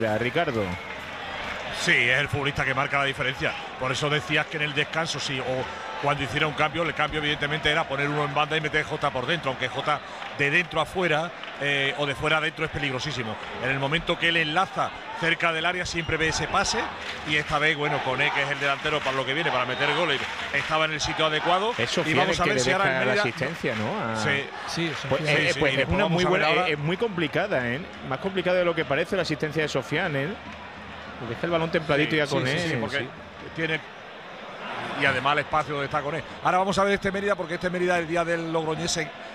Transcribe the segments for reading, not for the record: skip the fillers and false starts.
Ricardo. Sí, es el futbolista que marca la diferencia. Por eso decías que en el descanso, sí, o cuando hiciera un cambio, el cambio evidentemente era poner uno en banda y meter Jota por dentro, aunque Jota de dentro a fuera o de fuera a dentro es peligrosísimo. En el momento que él enlaza cerca del área siempre ve ese pase, y esta vez, bueno, Koné, que es el delantero para lo que viene, para meter goles, estaba en el sitio adecuado. Eso y vamos a ver si ahora la asistencia, ¿no? Sí, pues es una muy buena, es muy complicada, más complicada de lo que parece la asistencia de Sofian, deja el balón templadito ya con él. Porque tiene, y además el espacio donde está con él. Ahora vamos a ver este Mérida, porque este Mérida el día del Logroñés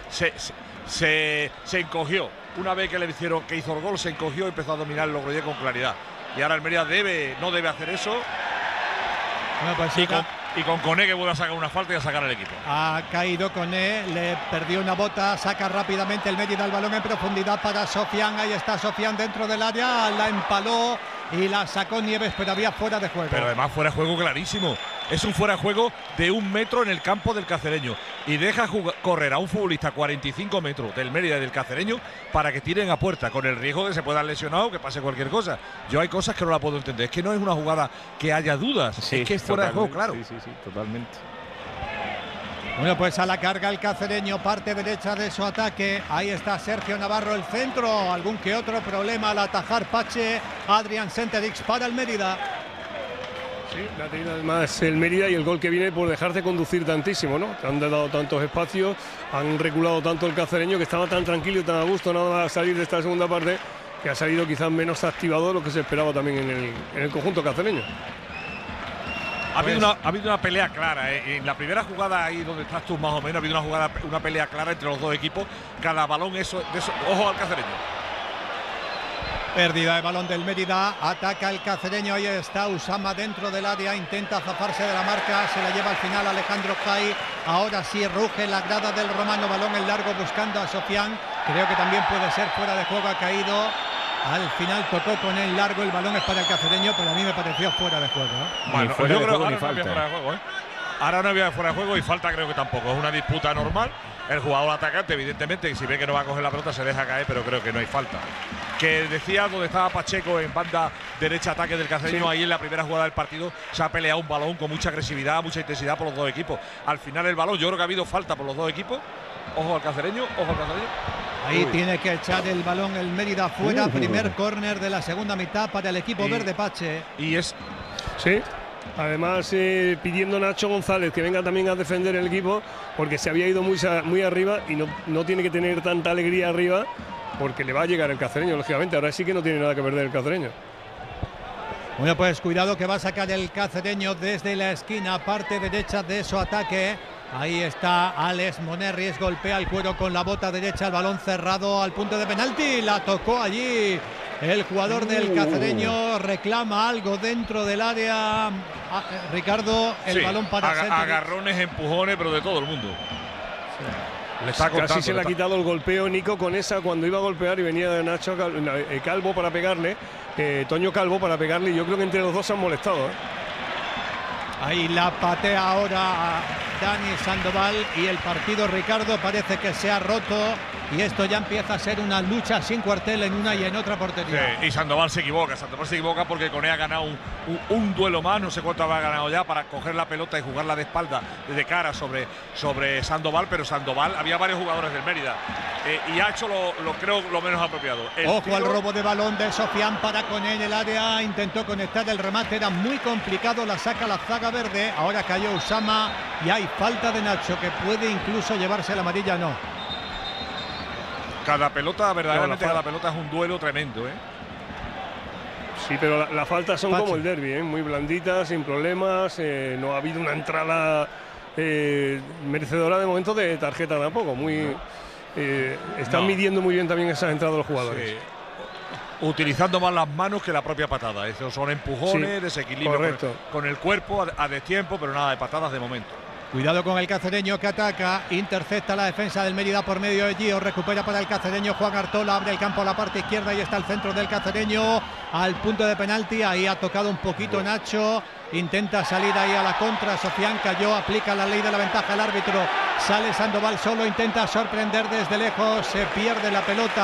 se encogió. Una vez que le hicieron, que hizo el gol, se encogió y empezó a dominar el Logroñés con claridad. Y ahora el Mérida no debe hacer eso. Bueno, pues y con Koné, que vuelve a sacar una falta y a sacar el equipo. Ha caído Koné, le perdió una bota, saca rápidamente el Mérida el balón en profundidad para Sofian. Ahí está Sofian dentro del área, la empaló y la sacó Nieves, pero había fuera de juego. Pero además fuera de juego clarísimo. Es un fuera de juego de 1 metro en el campo del Cacereño. Y deja correr a un futbolista 45 metros del Mérida y del Cacereño para que tiren a puerta, con el riesgo de que se puedan lesionar o que pase cualquier cosa. Yo hay cosas que no la puedo entender. Es que no es una jugada que haya dudas. Sí, es que es fuera de juego, claro. Sí, totalmente. Bueno, pues a la carga el Cacereño, parte derecha de su ataque. Ahí está Sergio Navarro, el centro. Algún que otro problema al atajar Pache. Adrián Senterix para el Mérida. Sí, la ha tenido además el Mérida, y el gol que viene por dejarse conducir tantísimo, ¿no? Han dado tantos espacios, han reculado tanto el Cacereño, que estaba tan tranquilo y tan a gusto nada más salir de esta segunda parte, que ha salido quizás menos activado de lo que se esperaba también en el conjunto cacereño. Ha habido una pelea clara. En la primera jugada, ahí donde estás tú más o menos, ha habido una pelea clara entre los dos equipos. Cada balón, ojo al Cacereño. Pérdida de balón del Mérida, ataca el Cacereño, ahí está Usama dentro del área, intenta zafarse de la marca, se la lleva al final Alejandro Jai. Ahora sí ruge la grada del Romano, balón en largo buscando a Sofian. Creo que también puede ser fuera de juego, ha caído. Al final tocó con el largo, el balón es para el Cacereño, pero a mí me pareció fuera de juego. Bueno, fuera yo de creo juego que ni falta. Fuera de juego, Ahora no había fuera de juego, y falta creo que tampoco. Es una disputa normal. El jugador atacante, evidentemente, si ve que no va a coger la pelota, se deja caer, pero creo que no hay falta. Que decía donde estaba Pacheco en banda derecha, ataque del Cacereño, sí. Ahí en la primera jugada del partido se ha peleado un balón con mucha agresividad, mucha intensidad por los dos equipos. Al final el balón, yo creo que ha habido falta por los dos equipos. Ojo al Cacereño, ojo al Cacereño. Ahí tiene que echar el balón el Mérida fuera. Primer córner de la segunda mitad para el equipo verde, Pache. Y es... Sí. Además, pidiendo a Nacho González que venga también a defender el equipo, porque se había ido muy arriba y no tiene que tener tanta alegría arriba, porque le va a llegar el Cacereño, lógicamente. Ahora sí que no tiene nada que perder el Cacereño. Bueno, pues cuidado que va a sacar el Cacereño desde la esquina, parte derecha de su ataque. Ahí está Alex Monerries, golpea el cuero con la bota derecha, el balón cerrado al punto de penalti, la tocó allí. El jugador del Cacereño reclama algo dentro del área. Ricardo, el balón para agarrones, empujones, pero de todo el mundo. Sí. Le está casi se le ha quitado el golpeo Nico con esa cuando iba a golpear y venía Nacho Calvo para pegarle, Toño Calvo para pegarle, y yo creo que entre los dos se han molestado. Ahí la patea ahora a Dani Sandoval, y el partido, Ricardo, parece que se ha roto, y esto ya empieza a ser una lucha sin cuartel en una y en otra portería. Sí, y Sandoval se equivoca porque Koné ha ganado un duelo más, no sé cuánto habrá ganado ya, para coger la pelota y jugarla de espalda, de cara sobre Sandoval, pero Sandoval, había varios jugadores del Mérida, y ha hecho creo lo menos apropiado. Ojo al robo de balón de Sofian para Koné en el área, intentó conectar el remate, era muy complicado, la saca la zaga verde, ahora cayó Usama y hay falta de Nacho, que puede incluso llevarse la amarilla, no. Cada pelota, verdaderamente cada pelota es un duelo tremendo, Sí, pero las faltas son como el derbi, muy blanditas, sin problemas, no ha habido una entrada merecedora de momento de tarjeta tampoco, están midiendo muy bien también esas entradas de los jugadores. Sí. Utilizando más las manos que la propia patada. Esos son empujones, desequilibrio con el cuerpo a destiempo, pero nada de patadas de momento. Cuidado con el Cacereño, que ataca, intercepta la defensa del Mérida por medio de Gio, recupera para el Cacereño Juan Artola, abre el campo a la parte izquierda y está el centro del Cacereño al punto de penalti. Ahí ha tocado un poquito Nacho, intenta salir ahí a la contra, Sofian cayó, aplica la ley de la ventaja al árbitro, sale Sandoval solo, intenta sorprender desde lejos, se pierde la pelota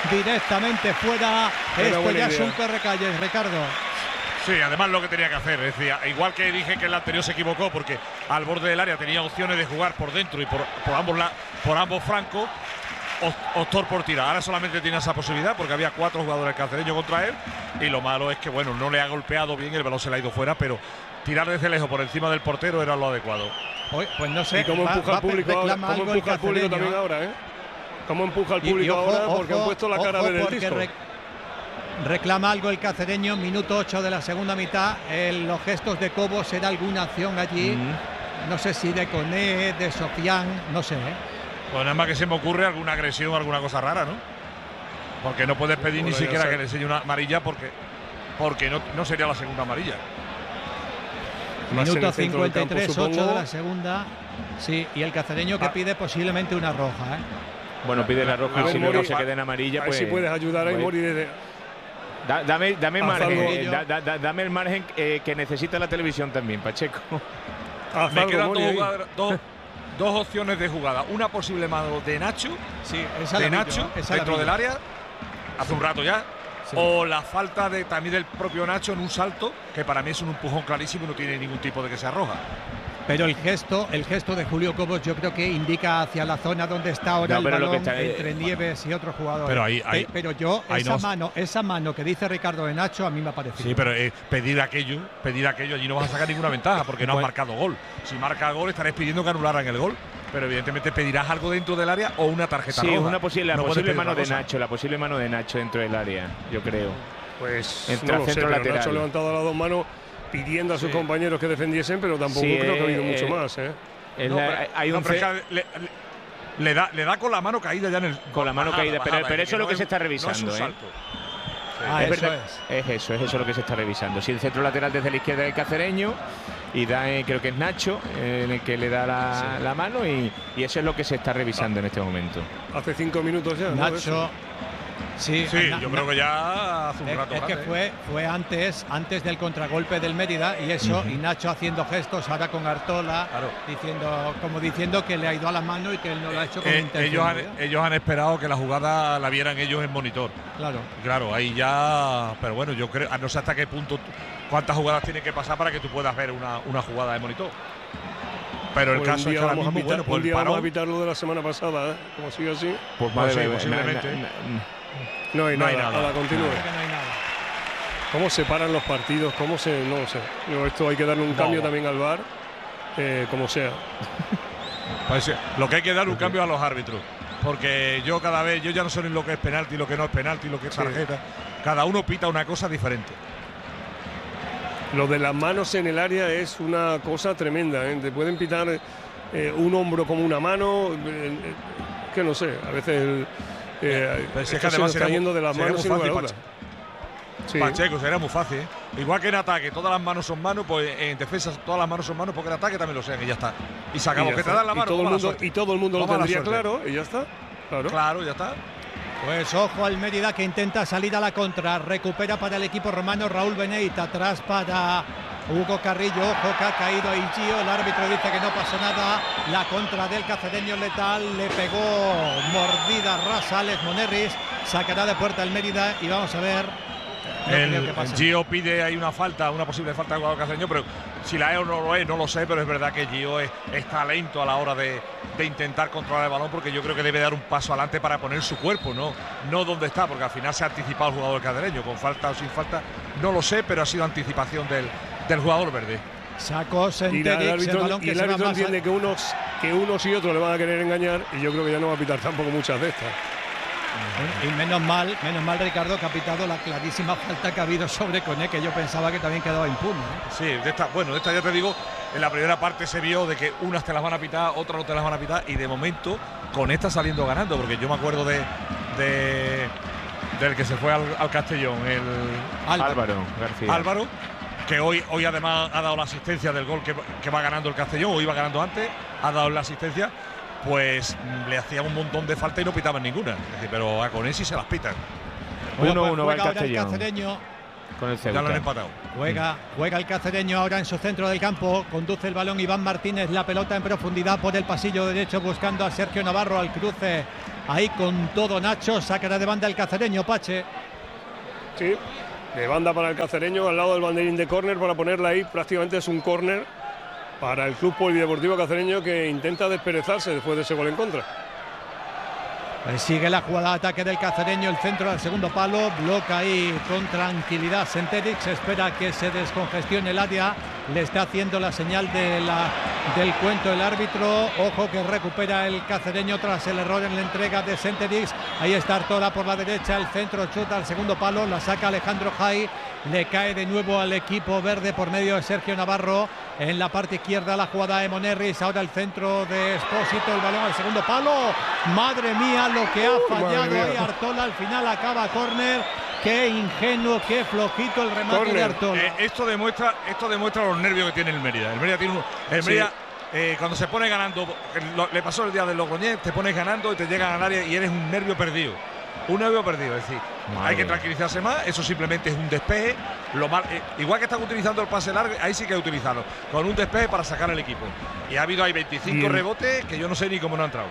directamente fuera. Esto ya es un correcalles, Ricardo. Sí, además lo que tenía que hacer, es decir, igual que dije que el anterior se equivocó porque al borde del área tenía opciones de jugar por dentro y por ambos flancos, optó por tirar. Ahora solamente tiene esa posibilidad porque había 4 jugadores cacereños contra él y lo malo es que, bueno, no le ha golpeado bien, el balón se le ha ido fuera, pero tirar desde lejos por encima del portero era lo adecuado. Pues no sé. ¿Y cómo empuja al público ahora? ¿Cómo empuja al público también ahora, ¿Cómo empuja al público ahora? Porque han puesto la cara del disco. Reclama algo el cacereño, minuto 8 de la segunda mitad. Los gestos de Cobos, ¿será alguna acción allí? No sé si de Coné, de Sofián, no sé. Pues nada más que se me ocurre alguna agresión, alguna cosa rara, ¿no? Porque no puedes pedir ni siquiera que le enseñe una amarilla porque no sería la segunda amarilla. Minuto 53, 8 de la segunda. Sí, y el cacereño que pide posiblemente una roja, Bueno, pide la roja y si luego se queda en amarilla, pues. Si puedes ayudar a Mori desde. Dame margen, dame el margen que necesita la televisión también, Pacheco. Me quedan dos opciones de jugada. Una posible mano de Nacho, dentro del área, hace un rato ya. Sí. O la falta también del propio Nacho en un salto, que para mí es un empujón clarísimo y no tiene ningún tipo de que sea roja. Pero el gesto de Julio Cobos yo creo que indica hacia la zona donde está ahora el balón entre Nieves y otro jugador. Pero esa mano que dice Ricardo de Nacho a mí me ha parecido. Sí, pero pedir aquello, allí no vas a sacar ninguna ventaja porque no has marcado gol. Si marca gol estaréis pidiendo que anularan el gol. Pero evidentemente pedirás algo dentro del área o una tarjeta roja. Sí, una posible mano de Nacho, la posible mano de Nacho dentro del área, yo creo. Pues centro lateral. Nacho ha levantado las dos manos pidiendo a sus compañeros que defendiesen, pero tampoco creo que ha habido mucho más. Le da con la mano caída ya en el. Con la mano caída, pero eso es lo que se está revisando. No es un salto. Es eso lo que se está revisando. Si el centro lateral desde la izquierda del cacereño y da, creo que es Nacho en el que le da la mano y eso es lo que se está revisando en este momento. Hace 5 minutos ya. Nacho. Sí, yo creo que ya hace un rato. Es que fue antes del contragolpe del Mérida y eso, y Nacho haciendo gestos ahora con Artola, diciendo que le ha ido a la mano y que él no lo ha hecho con intención. Ellos han esperado que la jugada la vieran ellos en monitor. Claro, ahí ya. Pero bueno, yo creo, no sé hasta qué punto, cuántas jugadas tiene que pasar para que tú puedas ver una jugada de monitor. Pero el caso es que ahora mismo, vamos a evitar lo de la semana pasada, como sigue así. Pues posiblemente. No hay nada. Continúe. No hay nada. ¿Cómo se paran los partidos? No sé. Esto hay que darle un cambio también al VAR, como sea. Pues, lo que hay que dar un cambio a los árbitros. Porque yo ya no sé ni lo que es penalti, lo que no es penalti, lo que es tarjeta. Cada uno pita una cosa diferente. Lo de las manos en el área es una cosa tremenda. Te pueden pitar un hombro como una mano, que no sé, a veces es que además está yendo de las manos sin lugar a dudas. Pacheco, sería muy fácil. Igual que en ataque todas las manos son manos, pues en defensa todas las manos son manos, porque en ataque también lo sean y ya está. Y se acabó, que te dan la mano. Y todo el mundo lo tendría claro y ya está. Claro, ya está. Pues ojo al Mérida que intenta salir a la contra. Recupera para el equipo romano Raúl Beneita. Atrás para Hugo Carrillo. Ojo que ha caído ahí Gio. El árbitro dice que no pasó nada. La contra del cacereño letal. Le pegó mordida rasa Alex Monerris. Sacará de puerta el Mérida y vamos a ver. El Gio pide ahí una posible falta de jugador cacereño, pero si la es o no lo es, no lo sé, pero es verdad que Gio está lento a la hora de intentar controlar el balón, porque yo creo que debe dar un paso adelante para poner su cuerpo, no donde está, porque al final se ha anticipado el jugador cacereño, con falta o sin falta, no lo sé, pero ha sido anticipación del jugador verde. Sacó Senterix, el árbitro entiende que unos y otros le van a querer engañar y yo creo que ya no va a pitar tampoco muchas de estas. Y menos mal Ricardo que ha pitado la clarísima falta que ha habido sobre Coné, que yo pensaba que también quedaba impune. Sí, de esta ya te digo, en la primera parte se vio de que unas te las van a pitar, otras no te las van a pitar, y de momento Coné está saliendo ganando, porque yo me acuerdo del que se fue al Castellón, el Álvaro García. Álvaro, que hoy además ha dado la asistencia del gol que va ganando el Castellón, o iba ganando antes, ha dado la asistencia. Pues le hacía un montón de falta y no pitaban ninguna. Es decir, pero a Coné sí se las pitan. 1-1 va el Castellón. con el Ceuta. Ya lo han empatado. Juega el cacereño ahora en su centro del campo. Conduce el balón Iván Martínez. La pelota en profundidad por el pasillo derecho buscando a Sergio Navarro al cruce. Ahí con todo Nacho. Sacará de banda el cacereño, Pache. Sí, de banda para el cacereño al lado del banderín de córner para ponerla ahí. Prácticamente es un córner para el Club Polideportivo Cacereño, que intenta desperezarse después de ese gol en contra. Sigue la jugada de ataque del cacereño, el centro al segundo palo, bloca ahí con tranquilidad Senterix, espera que se descongestione el área, le está haciendo la señal del cuento el árbitro. Ojo que recupera el cacereño tras el error en la entrega de Senterix. Ahí está Artola por la derecha, el centro chuta al segundo palo, la saca Alejandro Jai, le cae de nuevo al equipo verde por medio de Sergio Navarro. En la parte izquierda la jugada de Monerris, ahora el centro de Espósito, el balón al segundo palo. Madre mía lo que ha fallado ahí Artola, al final acaba córner. Qué ingenuo, qué flojito el remate corner de Artola. Esto demuestra los nervios que tiene el Mérida. El Mérida tiene Mérida, cuando se pone ganando, le pasó el día del Logroñés, te pones ganando y te llegan al área y eres un nervio perdido. Un nervio perdido, es decir, hay que tranquilizarse más. Eso simplemente es un despeje. Igual que están utilizando el pase largo, ahí sí que hay que utilizarlo con un despeje para sacar al equipo. Y ha habido ahí 25 rebotes que yo no sé ni cómo no han entrado.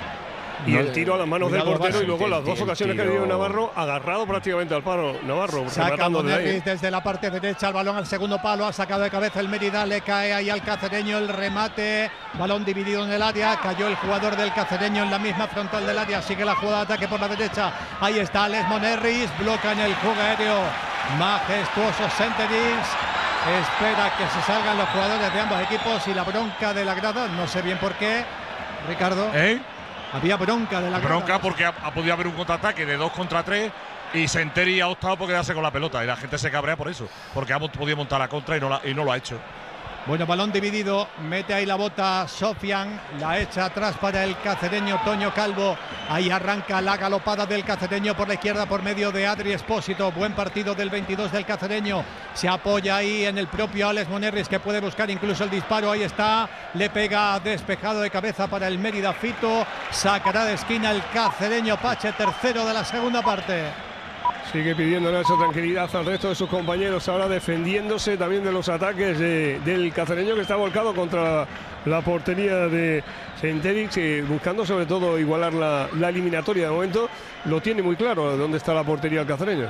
Y el tiro a las manos del portero y luego las dos ocasiones que ha tenido Navarro, agarrado prácticamente al palo. Navarro saca Monerris desde la parte derecha, el balón al segundo palo, ha sacado de cabeza el Mérida, le cae ahí al cacereño el remate, balón dividido en el área, cayó el jugador del cacereño en la misma frontal del área, sigue la jugada de ataque por la derecha, ahí está Alex Monerris, bloca en el juego aéreo, majestuoso Senterix. Espera que se salgan los jugadores de ambos equipos y la bronca de la grada, no sé bien por qué, Ricardo. Había bronca de la grada. Bronca porque ha podido haber un contraataque de 2 contra 3 y Senteri ha optado por quedarse con la pelota y la gente se cabrea por eso, porque ha podido montar la contra y no lo ha hecho. Bueno, balón dividido, mete ahí la bota Sofian, la echa atrás para el cacereño Toño Calvo. Ahí arranca la galopada del cacereño por la izquierda por medio de Adri Espósito. Buen partido del 22 del cacereño. Se apoya ahí en el propio Alex Monerris, que puede buscar incluso el disparo. Ahí está, le pega despejado de cabeza para el Mérida Fito. Sacará de esquina el cacereño Pache, tercero de la segunda parte. Sigue pidiendo Nacho tranquilidad al resto de sus compañeros, ahora defendiéndose también de los ataques del cacereño, que está volcado contra la portería de Senterix, buscando sobre todo igualar la eliminatoria. De momento lo tiene muy claro dónde está la portería del cacereño.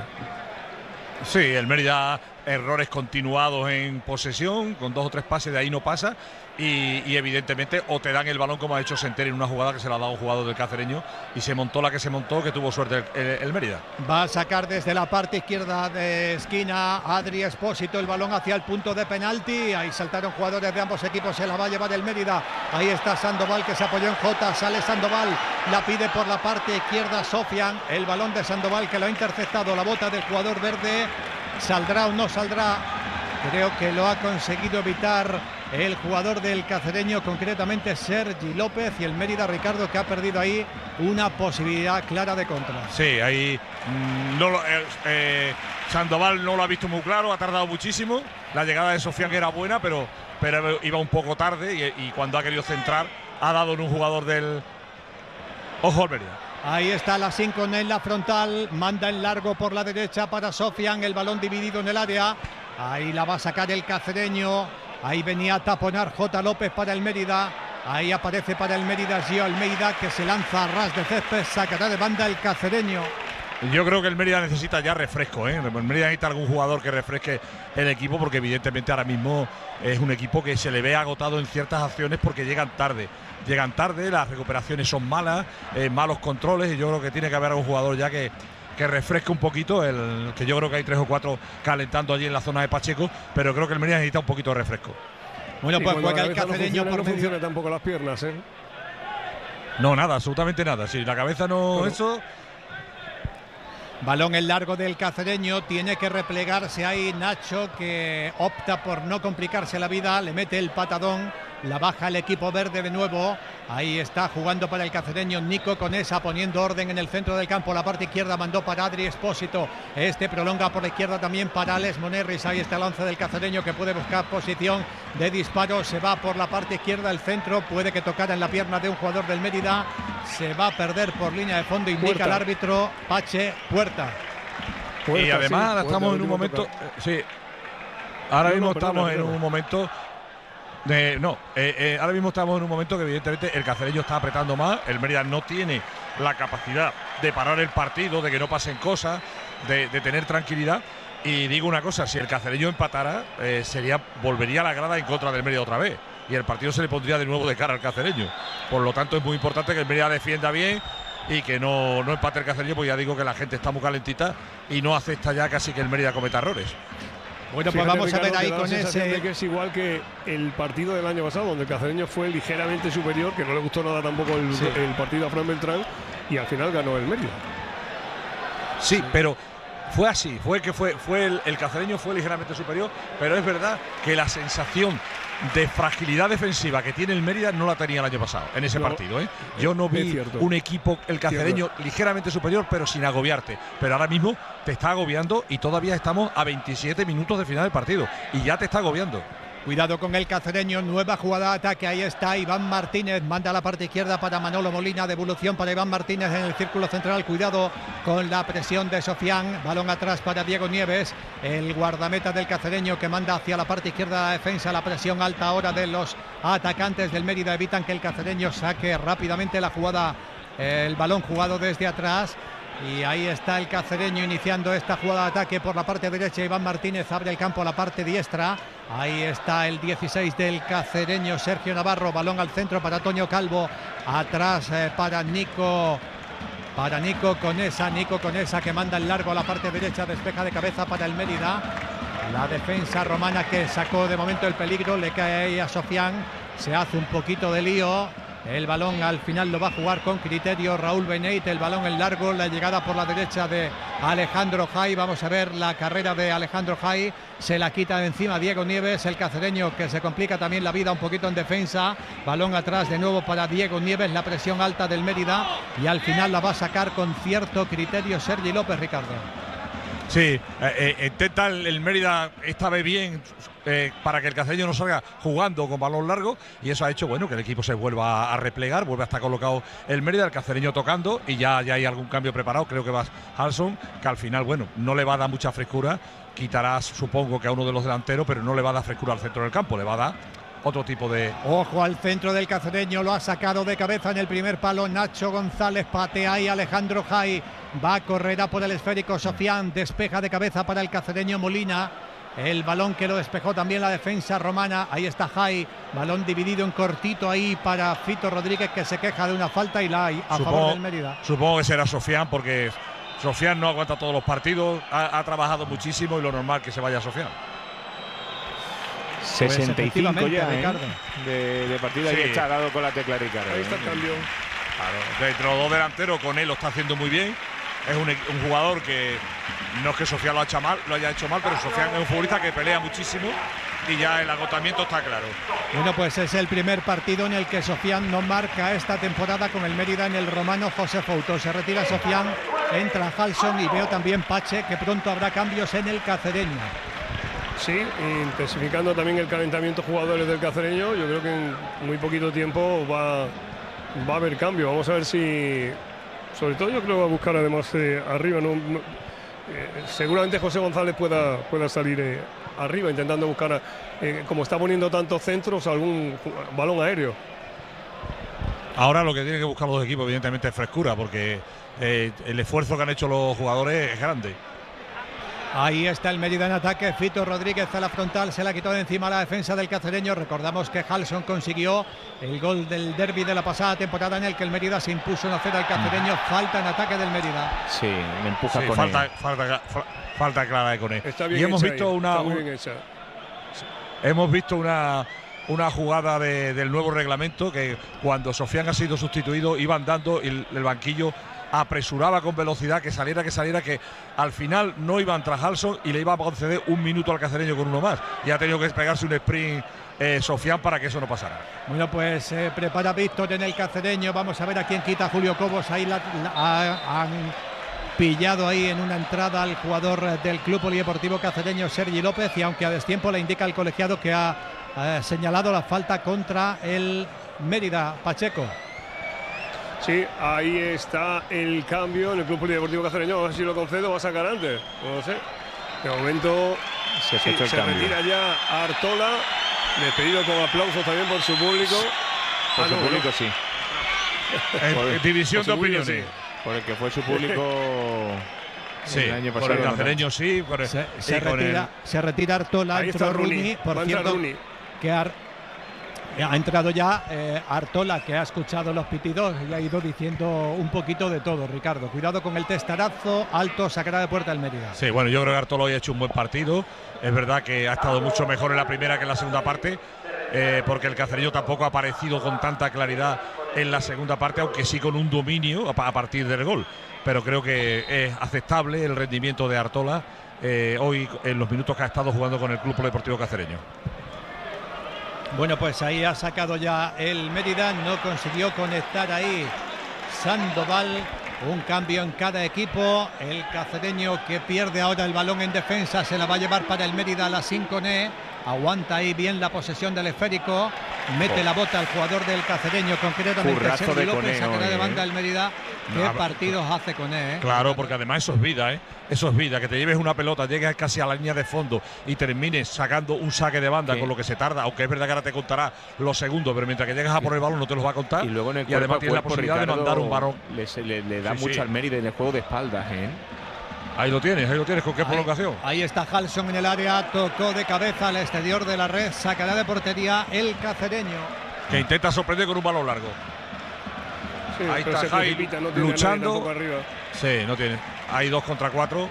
Sí, el Mérida, errores continuados en posesión, con 2 o 3 pases de ahí no pasa. Y evidentemente o te dan el balón como ha hecho Senteri en una jugada que se la ha dado un jugador del cacereño y se montó la que se montó, que tuvo suerte el Mérida. Va a sacar desde la parte izquierda de esquina Adri Espósito el balón hacia el punto de penalti. Ahí saltaron jugadores de ambos equipos, se la va a llevar el Mérida. Ahí está Sandoval, que se apoyó en Jota, sale Sandoval, la pide por la parte izquierda Sofian, el balón de Sandoval que lo ha interceptado, la bota del jugador verde. ¿Saldrá o no saldrá? Creo que lo ha conseguido evitar el jugador del cacereño, concretamente Sergi López, y el Mérida, Ricardo, que ha perdido ahí una posibilidad clara de contra. Sí, ahí Sandoval no lo ha visto muy claro, ha tardado muchísimo. La llegada de Sofian era buena, pero iba un poco tarde y cuando ha querido centrar ha dado en un jugador del... Ojo al Mérida. Ahí está la Sincon en la frontal, manda en largo por la derecha para Sofian, el balón dividido en el área. Ahí la va a sacar el cacereño. Ahí venía a taponar J. López para el Mérida. Ahí aparece para el Mérida Gio Almeida, que se lanza a ras de césped. Sacará de banda el cacereño. Yo creo que el Mérida necesita ya refresco, ¿eh? El Mérida necesita algún jugador que refresque el equipo, porque evidentemente ahora mismo es un equipo que se le ve agotado en ciertas acciones porque llegan tarde. Llegan tarde, las recuperaciones son malas, malos controles, y yo creo que tiene que haber algún jugador ya que refresque un poquito, que yo creo que hay 3 o 4 calentando allí en la zona de Pacheco, pero creo que el Mérida necesita un poquito de refresco. Bueno, pues juega el cacereño no funciona tampoco las piernas, ¿eh? No, nada, absolutamente nada. Si la cabeza no, bueno. Eso. Balón en largo del cacereño, tiene que replegarse ahí Nacho, que opta por no complicarse la vida, le mete el patadón, la baja el equipo verde de nuevo. Ahí está jugando para el cacereño Nico Conesa, poniendo orden en el centro del campo. La parte izquierda mandó para Adri Espósito, este prolonga por la izquierda también para Alex Monerris. Ahí está el lance del cacereño, que puede buscar posición de disparo, se va por la parte izquierda, el centro puede que tocara en la pierna de un jugador del Mérida, se va a perder por línea de fondo, indica el árbitro. Pache, puerta. fuerza, y además sí, estamos en un momento, ahora mismo estamos en un momento ahora mismo estamos en un momento que evidentemente el Cacereño está apretando más, el Mérida no tiene la capacidad de parar el partido, de que no pasen cosas, de tener tranquilidad. Y digo una cosa, si el Cacereño empatara, volvería a la grada en contra del Mérida otra vez. Y el partido se le pondría de nuevo de cara al Cacereño. Por lo tanto, es muy importante que el Mérida defienda bien y que no empate el Cacereño, pues ya digo que la gente está muy calentita y no acepta ya casi que el Mérida cometa errores. Bueno, pues vamos a ver ahí con ese. Que es igual que el partido del año pasado, donde el Cacereño fue ligeramente superior, que no le gustó nada tampoco el partido a Fran Beltrán, y al final ganó el Mérida. Sí, pero fue así, el Cacereño fue ligeramente superior, pero es verdad que la sensación de fragilidad defensiva que tiene el Mérida no la tenía el año pasado en ese partido. Yo no vi un equipo, el Cacereño, ligeramente superior, pero sin agobiarte. Pero ahora mismo te está agobiando y todavía estamos a 27 minutos de final del partido y ya te está agobiando. Cuidado con el Cacereño, nueva jugada de ataque, ahí está Iván Martínez, manda a la parte izquierda para Manolo Molina, devolución para Iván Martínez en el círculo central, cuidado con la presión de Sofián, balón atrás para Diego Nieves, el guardameta del Cacereño que manda hacia la parte izquierda de la defensa, la presión alta ahora de los atacantes del Mérida, evitan que el Cacereño saque rápidamente la jugada, el balón jugado desde atrás. Y ahí está el Cacereño iniciando esta jugada de ataque por la parte derecha. Iván Martínez abre el campo a la parte diestra. Ahí está el 16 del Cacereño, Sergio Navarro. Balón al centro para Toño Calvo. Atrás para Nico Conesa. Nico Conesa que manda el largo a la parte derecha. Despeja de cabeza para el Mérida. La defensa romana que sacó de momento el peligro. Le cae ahí a Sofián. Se hace un poquito de lío. El balón al final lo va a jugar con criterio Raúl Beneit, el balón en largo, la llegada por la derecha de Alejandro Jai. Vamos a ver la carrera de Alejandro Jai, se la quita de encima Diego Nieves, el Cacereño que se complica también la vida un poquito en defensa. Balón atrás de nuevo para Diego Nieves, la presión alta del Mérida y al final la va a sacar con cierto criterio Sergi López, Ricardo. Sí, intenta el Mérida esta vez bien para que el Cacereño no salga jugando con balón largo y eso ha hecho que el equipo se vuelva a replegar, vuelve a estar colocado el Mérida, el Cacereño tocando y ya hay algún cambio preparado, creo que va Halson, que al final no le va a dar mucha frescura, quitará supongo que a uno de los delanteros, pero no le va a dar frescura al centro del campo, le va a dar otro tipo de... Ojo al centro del Cacereño, lo ha sacado de cabeza en el primer palo Nacho González, patea y Alejandro Jai va a correr por el esférico Sofián, despeja de cabeza para el Cacereño Molina, el balón que lo despejó también la defensa romana, ahí está Jai, balón dividido en cortito ahí para Fito Rodríguez que se queja de una falta y la hay a favor del Mérida. Supongo que será Sofián porque Sofián no aguanta todos los partidos, ha trabajado muchísimo y lo normal que se vaya Sofián. 65 ya, Ricardo. De partido, sí. Ahí está dado con la tecla Ricardo. Ahí está el cambio. Claro, entre los dos delanteros con él lo está haciendo muy bien. Es un jugador que no es que Sofián lo haya hecho mal, pero Sofián es un futbolista que pelea muchísimo y ya el agotamiento está claro. Bueno, pues es el primer partido en el que Sofián no marca esta temporada con el Mérida en el Romano José Fouto. Se retira Sofián, entra Halson y veo también Pache que pronto habrá cambios en el Cacereño. Sí, intensificando también el calentamiento jugadores del Cacereño. Yo creo que en muy poquito tiempo va a haber cambio. Vamos a ver si, sobre todo yo creo que va a buscar además arriba. Seguramente José González pueda salir arriba intentando buscar, como está poniendo tantos centros, algún balón aéreo. Ahora lo que tienen que buscar los equipos evidentemente es frescura, porque el esfuerzo que han hecho los jugadores es grande. Ahí está el Mérida en ataque, Fito Rodríguez a la frontal, se la quitó de encima la defensa del Cacereño. Recordamos que Halson consiguió el gol del derbi de la pasada temporada en el que el Mérida se impuso 1-0 al Cacereño. Falta en ataque del Mérida. Sí, le empuja con falta clara de Coné. Y hemos visto una jugada del nuevo reglamento que cuando Sofián ha sido sustituido iban dando y el banquillo apresuraba con velocidad que saliera, que al final no iban tras Halson y le iba a conceder un minuto al Cacereño con uno más. Y ha tenido que pegarse un sprint Sofián para que eso no pasara. Bueno, pues prepara Víctor en el Cacereño. Vamos a ver a quién quita Julio Cobos. Ahí han pillado ahí en una entrada al jugador del Club Polideportivo Cacereño, Sergi López, y aunque a destiempo le indica el colegiado que ha señalado la falta contra el Mérida. Pacheco. Sí, ahí está el cambio en el Club Polideportivo Cacereño. A ver si lo concedo, va a sacar antes. No lo sé. De momento se retira ya Artola. Despedido con aplausos también por su público. Por su público, sí. División de opiniones. Sí. Por el que fue su público. Sí, el año pasado. Por el Cacereño, sí. Se retira Artola. Ahí está Rooney. Por cierto, que ha entrado ya Artola, que ha escuchado los pitidos y ha ido diciendo un poquito de todo, Ricardo. Cuidado con el testarazo, alto, sacará de puerta el Mérida. Sí, bueno, yo creo que Artola hoy ha hecho un buen partido. Es verdad que ha estado mucho mejor en la primera que en la segunda parte, porque el Cacereño tampoco ha aparecido con tanta claridad en la segunda parte, aunque sí con un dominio a partir del gol. Pero creo que es aceptable el rendimiento de Artola hoy en los minutos que ha estado jugando con el Club Polideportivo Cacereño. Bueno, pues ahí ha sacado ya el Mérida, no consiguió conectar ahí Sandoval. Un cambio en cada equipo. El cacereño, que pierde ahora el balón en defensa, se la va a llevar para el Mérida a la Sinconé. Aguanta ahí bien la posesión del esférico. Mete la bota al jugador del cacereño, concretamente Sergi López, sacará de banda el Mérida. ¿Qué partidos hace Koné? Claro, porque además eso es vida, Eso es vida, que te lleves una pelota, llegues casi a la línea de fondo y termines sacando un saque de banda, con lo que se tarda, aunque es verdad que ahora te contará los segundos, pero mientras que llegas a por el balón no te los va a contar. Y luego en el además tienes la posibilidad de mandar un balón. Le da mucho al Mérida en el juego de espaldas, Ahí lo tienes, ¿con qué prolongación? Ahí está Halson en el área, tocó de cabeza al exterior de la red, sacará de portería el cacereño. Que intenta sorprender con un balón largo. Sí, ahí está Jai luchando. Sí, no tiene. Hay 2 contra 4.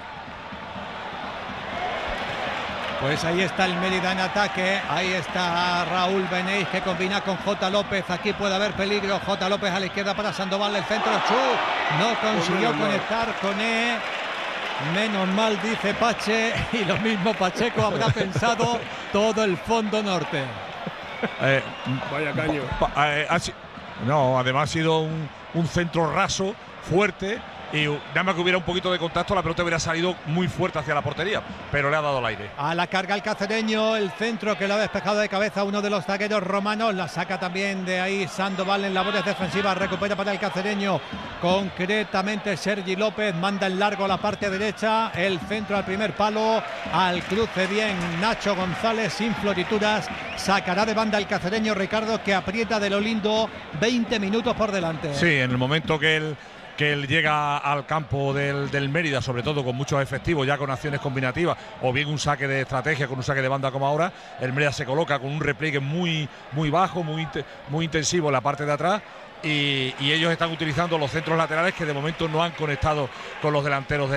Pues ahí está el Mérida en ataque. Ahí está Raúl Benéis, que combina con J. López. Aquí puede haber peligro. J. López a la izquierda para Sandoval. El centro. No consiguió conectar con E. Menos mal, dice Pache. Y lo mismo Pacheco habrá pensado todo el fondo norte. Vaya caño. No, además ha sido un centro raso, fuerte, y nada más que hubiera un poquito de contacto, la pelota hubiera salido muy fuerte hacia la portería, pero le ha dado el aire. A la carga el cacereño, el centro que lo ha despejado de cabeza uno de los zagueros romanos, la saca también de ahí Sandoval en labores defensivas, recupera para el cacereño, concretamente Sergi López, manda en largo a la parte derecha, el centro al primer palo, al cruce bien Nacho González, sin florituras, sacará de banda el cacereño, Ricardo, que aprieta de lo lindo, 20 minutos por delante. Sí, en el momento que él llega al campo del Mérida, sobre todo con muchos efectivos, ya con acciones combinativas, o bien un saque de estrategia con un saque de banda como ahora, el Mérida se coloca con un repliegue muy bajo, muy intensivo en la parte de atrás, y ellos están utilizando los centros laterales que de momento no han conectado con los delanteros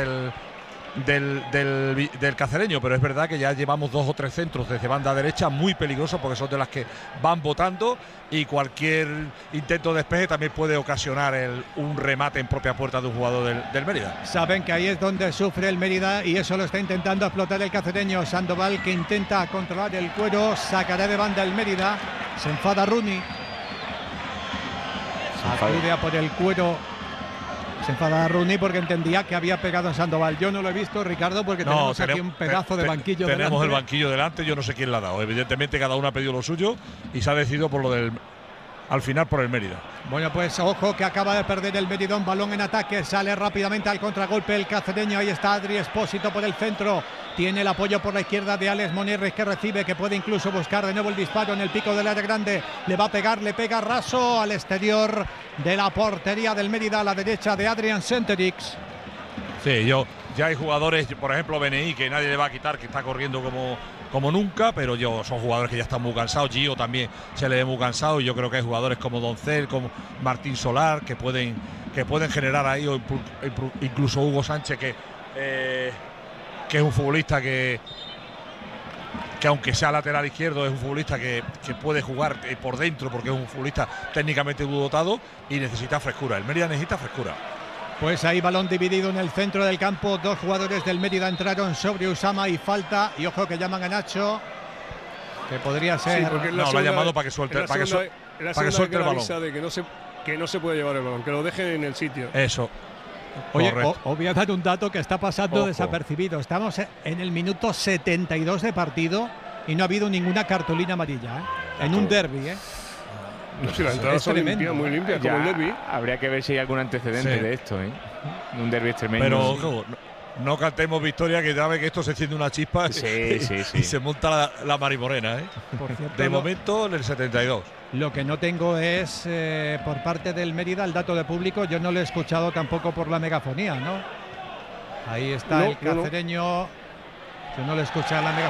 del cacereño, pero es verdad que ya llevamos 2 o 3 centros desde banda derecha muy peligrosos, porque son de las que van botando, y cualquier intento de despeje también puede ocasionar un remate en propia puerta de un jugador del Mérida. Saben que ahí es donde sufre el Mérida, y eso lo está intentando explotar el cacereño. Sandoval, que intenta controlar el cuero, sacará de banda el Mérida. Se enfada Rooney, acude a por el cuero. Se enfada Rooney porque entendía que había pegado en Sandoval. Yo no lo he visto, Ricardo, porque tenemos aquí un pedazo de banquillo delante. Tenemos el banquillo delante, yo no sé quién le ha dado. Evidentemente cada uno ha pedido lo suyo y se ha decidido al final por el Mérida. Bueno, pues ojo, que acaba de perder el Mérida, un balón en ataque, sale rápidamente al contragolpe el cacereño. Ahí está Adri Espósito por el centro, tiene el apoyo por la izquierda de Alex Monirris, que recibe, que puede incluso buscar de nuevo el disparo en el pico del área grande. Le va a pegar, le pega raso al exterior de la portería del Mérida, a la derecha de Adrian Senterix. Sí, ya hay jugadores, por ejemplo BNI, que nadie le va a quitar, que está corriendo como nunca, pero son jugadores que ya están muy cansados. Gio también se le ve muy cansado, y yo creo que hay jugadores como Doncel, como Martín Solar, que pueden generar ahí, o incluso Hugo Sánchez, que es un futbolista que aunque sea lateral izquierdo, es un futbolista que puede jugar por dentro, porque es un futbolista técnicamente muy dotado y necesita frescura. El Mérida necesita frescura. Pues ahí balón dividido en el centro del campo. 2 jugadores del Mérida entraron sobre Usama y falta. Y ojo que llaman a Nacho, que podría ser. Sí, lo ha llamado para que suelte el balón. De que no se puede llevar el balón, que lo dejen en el sitio. Eso. Oye, os voy a dar un dato que está pasando desapercibido. Estamos en el minuto 72 de partido y no ha habido ninguna cartulina amarilla, en un derbi. No, si las entradas son limpias, muy limpias, como el derbi. Habría que ver si hay algún antecedente de esto, un derbi extremeño. Pero ojo, no cantemos victoria, que ya ve que esto se enciende una chispa y se monta la marimorena. Por cierto, de momento en el 72. Lo que no tengo es por parte del Mérida el dato de público. Yo no lo he escuchado tampoco por la megafonía, ¿no? Ahí está el cacereño. Yo no lo he escuchado en la megafonía.